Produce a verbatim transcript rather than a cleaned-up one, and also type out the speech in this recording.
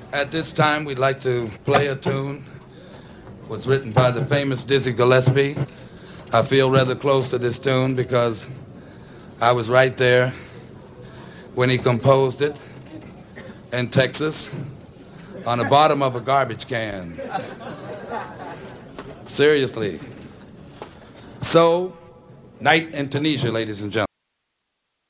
At this time, we'd like to play a tune. It was written by the famous Dizzy Gillespie. I feel rather close to this tune because I was right there when he composed it in Texas on the bottom of a garbage can. Seriously. So, Night in Tunisia, ladies and gentlemen.